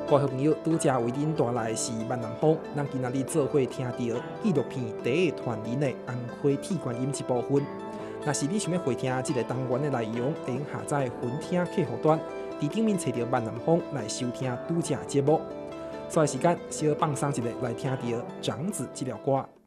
各位朋友，拄则为恁带来的是万南风，咱今仔日做伙听到纪录片第一团人的红花铁观音一部分。若是你想要回听这个单元的内容，会用下载分听客户端，伫顶面找到万南风来收听拄则节目。所以时间，小放松一下来听到长子这条歌。